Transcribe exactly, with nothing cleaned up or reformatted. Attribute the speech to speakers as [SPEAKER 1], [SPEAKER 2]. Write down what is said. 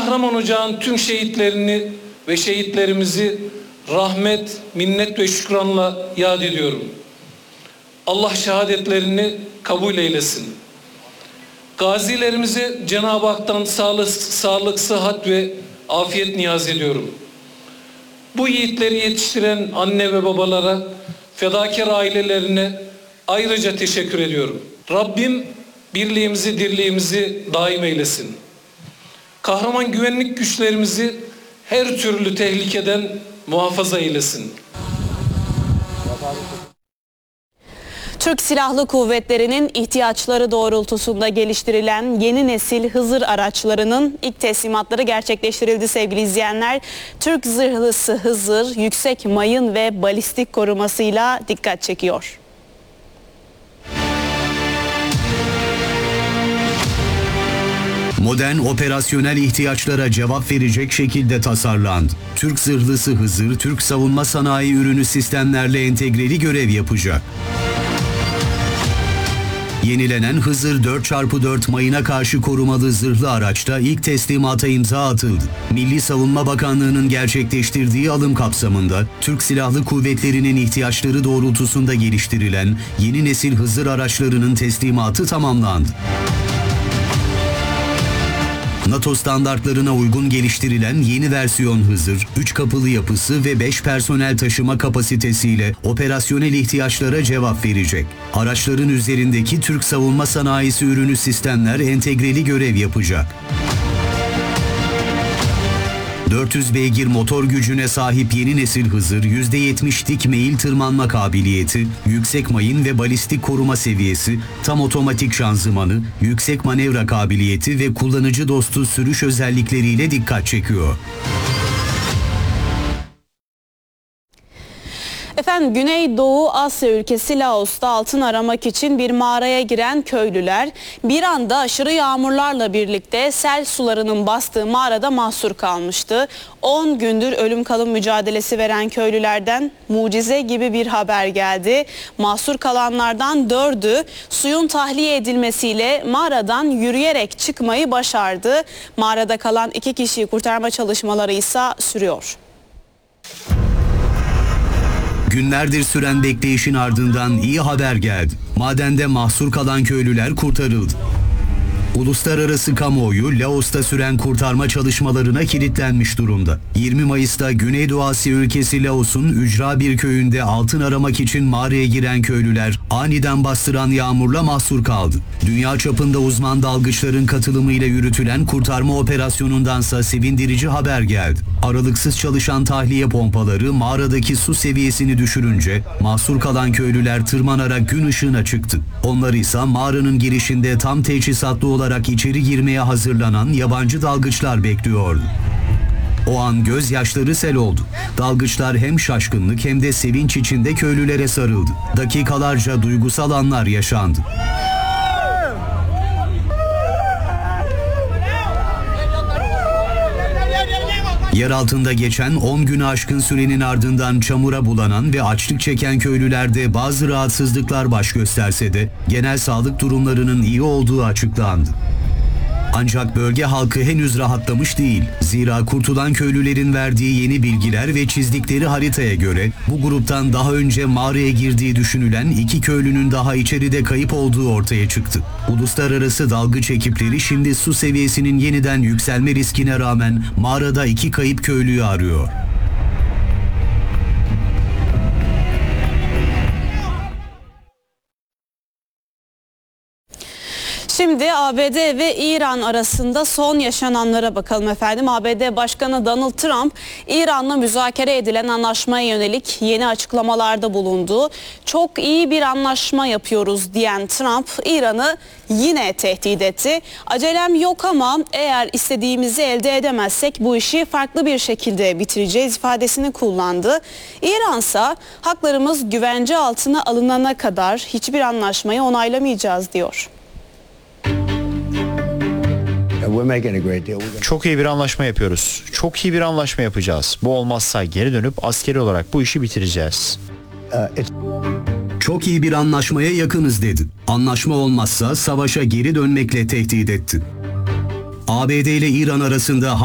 [SPEAKER 1] Kahraman Ocağı'nın tüm şehitlerini ve şehitlerimizi rahmet, minnet ve şükranla yad ediyorum. Allah şehadetlerini kabul eylesin. Gazilerimize Cenab-ı Hak'tan sağlık, sağlık, sıhhat ve afiyet niyaz ediyorum. Bu yiğitleri yetiştiren anne ve babalara, fedakar ailelerine ayrıca teşekkür ediyorum. Rabbim birliğimizi, dirliğimizi daim eylesin. Kahraman güvenlik güçlerimizi her türlü tehlikeden muhafaza eylesin.
[SPEAKER 2] Türk Silahlı Kuvvetleri'nin ihtiyaçları doğrultusunda geliştirilen yeni nesil Hızır araçlarının ilk teslimatları gerçekleştirildi sevgili izleyenler. Türk zırhlısı Hızır yüksek mayın ve balistik korumasıyla dikkat çekiyor.
[SPEAKER 3] Modern operasyonel ihtiyaçlara cevap verecek şekilde tasarlandı. Türk zırhlısı Hızır, Türk savunma sanayi ürünü sistemlerle entegreli görev yapacak. Yenilenen Hızır dört çarpı dört mayına karşı korumalı zırhlı araçta ilk teslimata imza atıldı. Milli Savunma Bakanlığı'nın gerçekleştirdiği alım kapsamında Türk Silahlı Kuvvetleri'nin ihtiyaçları doğrultusunda geliştirilen yeni nesil Hızır araçlarının teslimatı tamamlandı. NATO standartlarına uygun geliştirilen yeni versiyon Hızır, üç kapılı yapısı ve beş personel taşıma kapasitesiyle operasyonel ihtiyaçlara cevap verecek. Araçların üzerindeki Türk savunma sanayisi ürünü sistemler entegreli görev yapacak. dört yüz beygir motor gücüne sahip yeni nesil Hızır, yüzde yetmiş dik meyil tırmanma kabiliyeti, yüksek mayın ve balistik koruma seviyesi, tam otomatik şanzımanı, yüksek manevra kabiliyeti ve kullanıcı dostu sürüş özellikleriyle dikkat çekiyor.
[SPEAKER 2] Efendim Güneydoğu Asya ülkesi Laos'ta altın aramak için bir mağaraya giren köylüler bir anda aşırı yağmurlarla birlikte sel sularının bastığı mağarada mahsur kalmıştı. on gündür ölüm kalım mücadelesi veren köylülerden mucize gibi bir haber geldi. Mahsur kalanlardan dördü suyun tahliye edilmesiyle mağaradan yürüyerek çıkmayı başardı. Mağarada kalan iki kişiyi kurtarma çalışmaları ise sürüyor.
[SPEAKER 3] Günlerdir süren bekleyişin ardından iyi haber geldi. Madende mahsur kalan köylüler kurtarıldı. Uluslararası kamuoyu Laos'ta süren kurtarma çalışmalarına kilitlenmiş durumda. yirmi Mayıs'ta Güneydoğu Asya ülkesi Laos'un ücra bir köyünde altın aramak için mağaraya giren köylüler aniden bastıran yağmurla mahsur kaldı. Dünya çapında uzman dalgıçların katılımıyla yürütülen kurtarma operasyonundansa sevindirici haber geldi. Aralıksız çalışan tahliye pompaları mağaradaki su seviyesini düşürünce mahsur kalan köylüler tırmanarak gün ışığına çıktı. Onları ise mağaranın girişinde tam teçhizatlı olarak içeri girmeye hazırlanan yabancı dalgıçlar bekliyordu. O an gözyaşları sel oldu. Dalgıçlar hem şaşkınlık hem de sevinç içinde köylülere sarıldı. Dakikalarca duygusal anlar yaşandı. Yer altında geçen on günü aşkın sürenin ardından çamura bulanan ve açlık çeken köylülerde bazı rahatsızlıklar baş gösterse de genel sağlık durumlarının iyi olduğu açıklandı. Ancak bölge halkı henüz rahatlamış değil. Zira kurtulan köylülerin verdiği yeni bilgiler ve çizdikleri haritaya göre bu gruptan daha önce mağaraya girdiği düşünülen iki köylünün daha içeride kayıp olduğu ortaya çıktı. Uluslararası dalgıç ekipleri şimdi su seviyesinin yeniden yükselme riskine rağmen mağarada iki kayıp köylüyü arıyor.
[SPEAKER 2] Şimdi A B D ve İran arasında son yaşananlara bakalım efendim. A B D Başkanı Donald Trump, İran'la müzakere edilen anlaşmaya yönelik yeni açıklamalarda bulundu. Çok iyi bir anlaşma yapıyoruz diyen Trump, İran'ı yine tehdit etti. Acelem yok ama eğer istediğimizi elde edemezsek bu işi farklı bir şekilde bitireceğiz ifadesini kullandı. İran ise haklarımız güvence altına alınana kadar hiçbir anlaşmayı onaylamayacağız diyor.
[SPEAKER 4] Çok iyi bir anlaşma yapıyoruz. Çok iyi bir anlaşma yapacağız. Bu olmazsa geri dönüp askeri olarak bu işi bitireceğiz.
[SPEAKER 3] Çok iyi bir anlaşmaya yakınız dedi. Anlaşma olmazsa savaşa geri dönmekle tehdit etti. A B D ile İran arasında